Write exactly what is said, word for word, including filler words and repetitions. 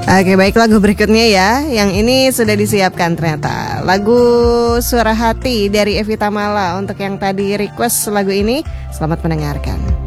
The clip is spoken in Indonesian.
Oke, baik, lagu berikutnya ya. Yang ini sudah disiapkan ternyata. Lagu Suara Hati dari Evita Mala. Untuk yang tadi request lagu ini, selamat mendengarkan.